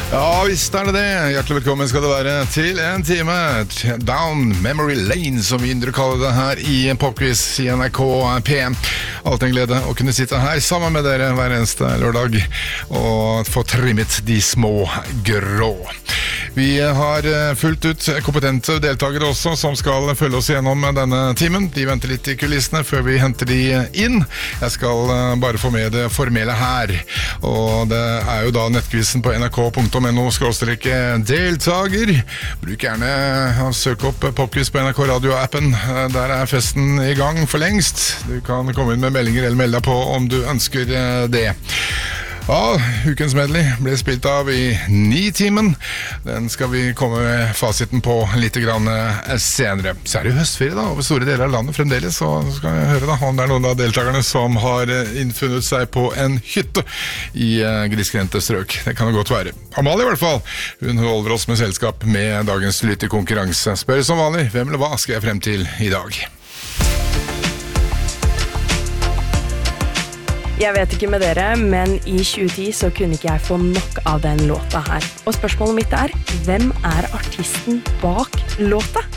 Ja, visst det det. Hjertelig velkommen skal det være til en time Down Memory Lane, som vi ynder å kalle det her i Popquiz i NRK P1. Alt en glede å kunne sitte her sammen med dere hver eneste lørdag og få trimmet de små grå. Vi har fulgt ut kompetente deltakere også, som skal følge oss gjennom denne timen. De venter litt i kulissene før vi henter de inn. Jeg skal bare få med det formelle her. Og det er jo da nettquizen på nrk.no/deltager. Bruk gjerne og søk opp Popquiz på NRK Radio-appen. Der er festen i gang for lengst. Du kan komme inn med meldinger eller melde deg på om du ønsker det. Ja, ukens medley ble spilt av i 9-timen. Den skal vi komme med fasiten på litt grann senere. Så er det jo høstferie da, over store deler av landet fremdeles, så skal vi høre da om det er noen av deltakerne som har innfunnet seg på en hytte i grisgrendte strøk. Det kan jo godt være. Amalie i hvert fall, hun holder oss med selskap med dagens lytterkonkurranse. Spør som vanlig, hvem eller hva skal jeg frem til i dag? Jeg vet ikke med dere, men i 2010 så kunne ikke jeg få nok av den låta her. Og spørsmålet mitt er, hvem er artisten bak låta?